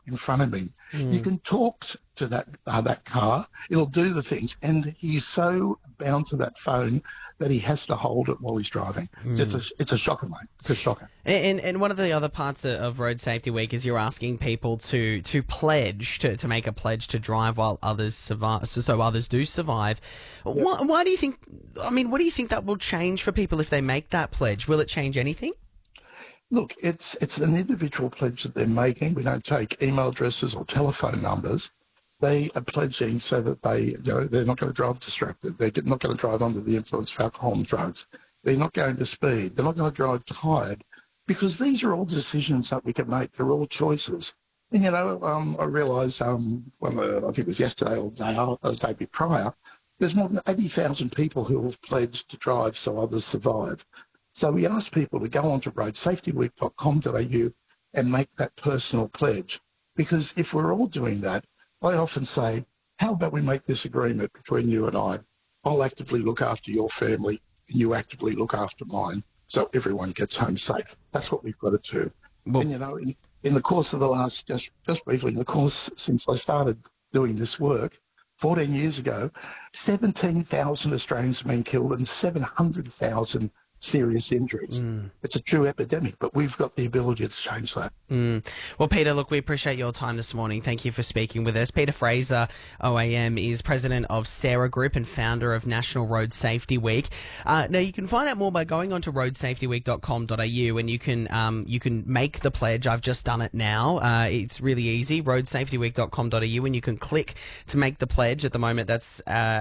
in front of him. You can talk to that car. It'll do the things. And he's so bound to that phone that he has to hold it while he's driving. It's a shocker, mate. It's a shocker. And one of the other parts of Road Safety Week is you're asking people to pledge, to make a pledge to drive while others survive, so others do survive. Yep. Why do you think, what do you think that will change for people if they make that pledge? Will it change anything? Look, it's an individual pledge that they're making. We don't take email addresses or telephone numbers. They are pledging so that they're not going to drive distracted. They're not going to drive under the influence of alcohol and drugs. They're not going to speed. They're not going to drive tired, because these are all decisions that we can make. They're all choices. And, I realised, I think it was yesterday or the day prior, there's more than 80,000 people who have pledged to drive so others survive. So we asked people to go onto roadsafetyweek.com.au and make that personal pledge. Because if we're all doing that, I often say, how about we make this agreement between you and I? I'll actively look after your family and you actively look after mine, so everyone gets home safe. That's what we've got to do. Well, and, in the course of the last, just briefly, in the course since I started doing this work, 14 years ago, 17,000 Australians have been killed and 700,000 serious injuries. It's a true epidemic, but we've got the ability to change that. Well, Peter, look, we appreciate your time this morning. Thank you for speaking with us. Peter Fraser, OAM, is president of Sarah Group and founder of National Road Safety Week. Now, you can find out more by going onto roadsafetyweek.com.au, and you can make the pledge. I've just done it now. It's really easy, roadsafetyweek.com.au, and you can click to make the pledge. At the moment, that's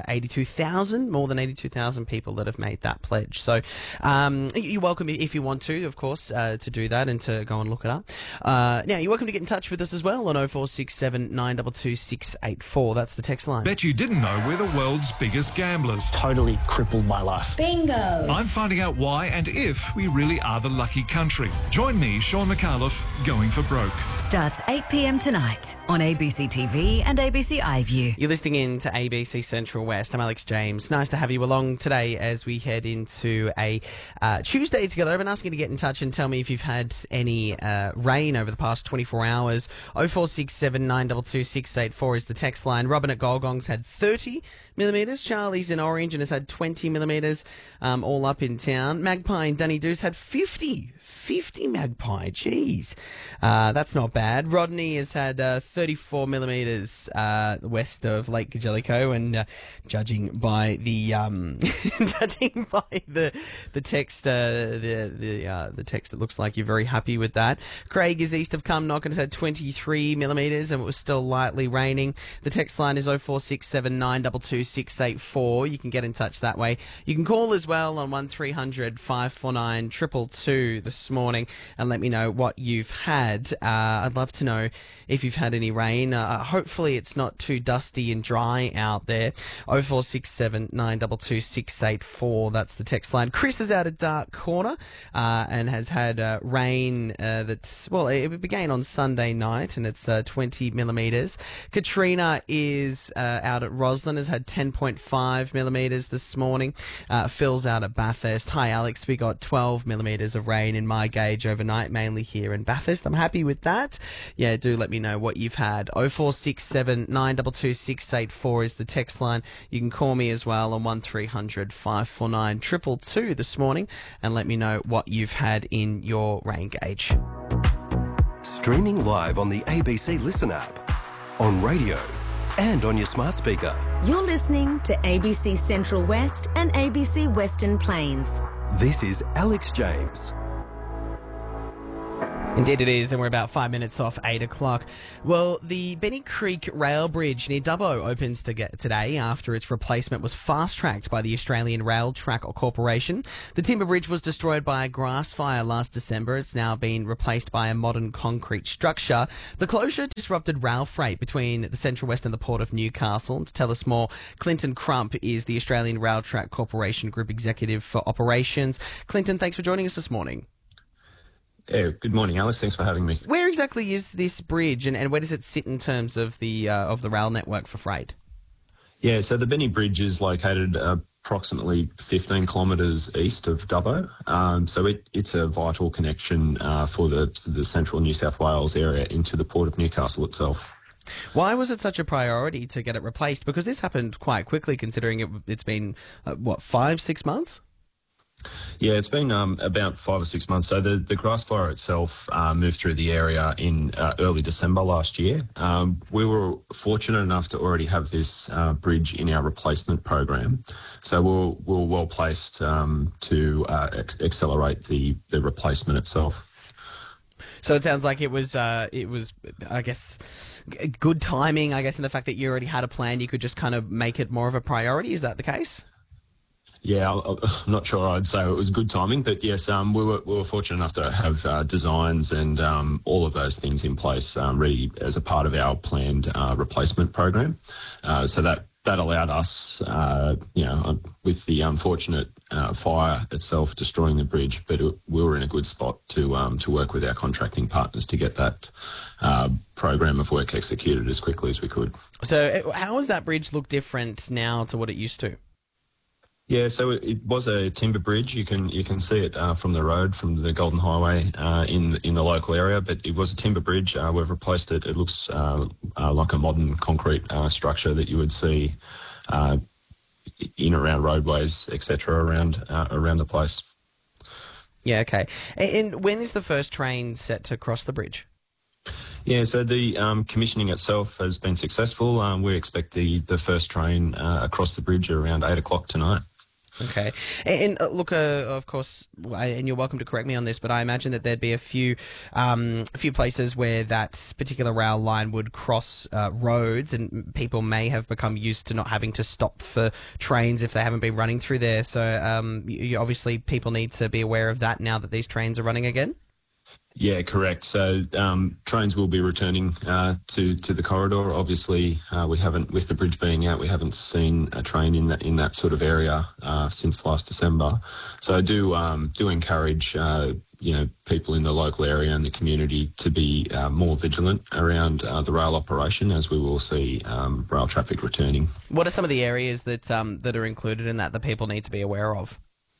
more than 82,000 people that have made that pledge. So you're welcome, if you want to, of course, to do that and to go and look it up. Now, you're welcome to get in touch with us as well on 0467 922 684. That's the text line. Bet you didn't know we're the world's biggest gamblers. Totally crippled my life. Bingo. I'm finding out why and if we really are the lucky country. Join me, Sean McAuliffe, Going for Broke. Starts 8 p.m. tonight on ABC TV and ABC iView. You're listening in to ABC Central West. I'm Alex James. Nice to have you along today as we head into a Tuesday together. I've been asking you to get in touch and tell me if you've had any rain over the past 24 hours. 0467 922 684 is the text line. Robin at Golgong's had 30 millimetres. Charlie's in Orange and has had 20 millimetres, all up in town. Magpie and Dunedoo's had 50 Magpie. Jeez. That's not bad. Rodney has had 34 millimetres west of Lake Jellicoe, and judging by the text, the text, it looks like you're very happy with that. Craig is east of Cumnock and has had 23 millimetres, and it was still lightly raining. The text line is 0467 922 684. You can get in touch that way. You can call as well on 1300 549 222 this morning and let me know what you've had. I'd love to know if you've had any rain. Hopefully it's not too dusty and dry out there. 0467 922 684. That's the text line. Chris is out at Dark Corner and has had rain it began on Sunday night, and it's 20 millimetres. Katrina is out at Roslyn, has had 10.5 millimetres this morning. Phil's out at Bathurst. Hi, Alex. We got 12 millimetres of rain in my gauge overnight, mainly here in Bathurst. I'm happy with that. Yeah, do let me know what you've had. 0467 922 684 is the text line. You can call me as well on 1300 549 222 this morning and let me know what you've had in your rain gauge. Streaming live on the ABC Listen app, on radio and on your smart speaker. You're listening to ABC Central West and ABC Western Plains. This is Alex James. Indeed it is, and we're about 5 minutes off 8 o'clock. Well, the Benny Creek Rail Bridge near Dubbo opens today after its replacement was fast-tracked by the Australian Rail Track Corporation. The timber bridge was destroyed by a grass fire last December. It's now been replaced by a modern concrete structure. The closure disrupted rail freight between the Central West and the Port of Newcastle. And to tell us more, Clinton Crump is the Australian Rail Track Corporation Group Executive for Operations. Clinton, thanks for joining us this morning. Yeah, good morning, Alice. Thanks for having me. Where exactly is this bridge, and where does it sit in terms of the rail network for freight? Yeah, so the Benny Bridge is located approximately 15 kilometres east of Dubbo. So it's a vital connection for the central New South Wales area into the Port of Newcastle itself. Why was it such a priority to get it replaced? Because this happened quite quickly, considering it's been, 5-6 months? Yeah, it's been about 5 or 6 months. So the grass fire itself moved through the area in early December last year. We were fortunate enough to already have this bridge in our replacement program. So we're well placed to accelerate the replacement itself. So it sounds like it was, I guess, good timing, I guess, in the fact that you already had a plan. You could just kind of make it more of a priority. Is that the case? Yeah, I'm not sure I'd say it was good timing, but yes, we were fortunate enough to have designs and all of those things in place ready as a part of our planned replacement program. So that allowed us, with the unfortunate fire itself destroying the bridge, but we were in a good spot to work with our contracting partners to get that program of work executed as quickly as we could. So how does that bridge look different now to what it used to? Yeah, so it was a timber bridge. You can see it from the road, from the Golden Highway in the local area, but it was a timber bridge. We've replaced it. It looks like a modern concrete structure that you would see in around roadways, etc., around the place. Yeah, okay. And when is the first train set to cross the bridge? Yeah, so the commissioning itself has been successful. We expect the first train across the bridge around 8 o'clock tonight. Okay. And look, of course, and you're welcome to correct me on this, but I imagine that there'd be a few places where that particular rail line would cross roads, and people may have become used to not having to stop for trains if they haven't been running through there. So obviously people need to be aware of that now that these trains are running again? Yeah, correct. So trains will be returning to the corridor. Obviously, we haven't, with the bridge being out, we haven't seen a train in that sort of area since last December. So I do encourage people in the local area and the community to be more vigilant around the rail operation, as we will see rail traffic returning. What are some of the areas that are included in that people need to be aware of?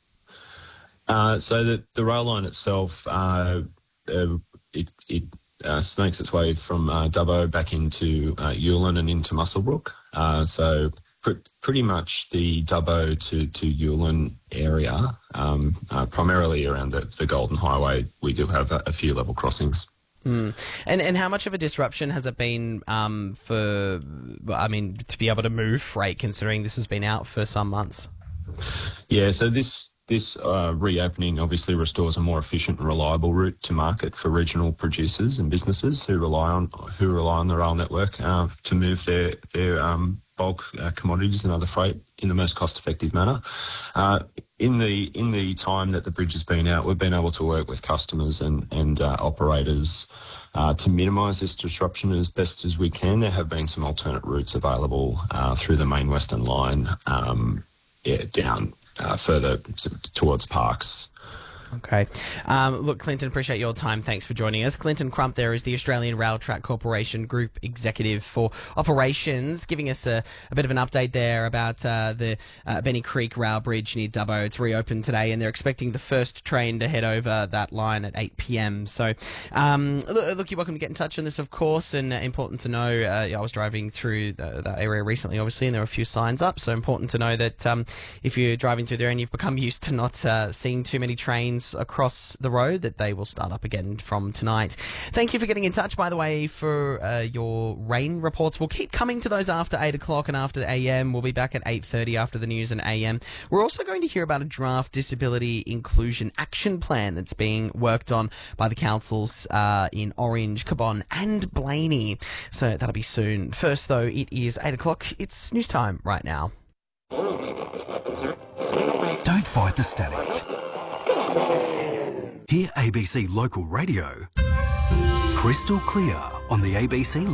So the rail line itself. It snakes its way from Dubbo back into Ulan and into Muswellbrook. So pretty much the Dubbo to Ulan area, primarily around the Golden Highway, we do have a few level crossings. Mm. And how much of a disruption has it been to be able to move freight, considering this has been out for some months? Yeah, so this reopening obviously restores a more efficient and reliable route to market for regional producers and businesses who rely on the rail network to move their bulk commodities and other freight in the most cost-effective manner. In the time that the bridge has been out, we've been able to work with customers and operators to minimise this disruption as best as we can. There have been some alternate routes available through the Main Western Line down further towards Parks. Okay. Look, Clinton, appreciate your time. Thanks for joining us. Clinton Crump there is the Australian Rail Track Corporation Group Executive for Operations, giving us a bit of an update there about the Benny Creek Rail Bridge near Dubbo. It's reopened today, and they're expecting the first train to head over that line at 8 p.m. So, look, you're welcome to get in touch on this, of course, and important to know, I was driving through that area recently, obviously, and there were a few signs up, so important to know that if you're driving through there and you've become used to not seeing too many trains across the road, that they will start up again from tonight. Thank you for getting in touch, by the way, for your rain reports. We'll keep coming to those after 8 o'clock and after AM. We'll be back at 8:30 after the news and AM. We're also going to hear about a draft disability inclusion action plan that's being worked on by the councils in Orange, Cabonne and Blaney. So that'll be soon. First, though, it is 8 o'clock. It's news time right now. Don't fight the static. Hear ABC Local Radio crystal clear on the ABC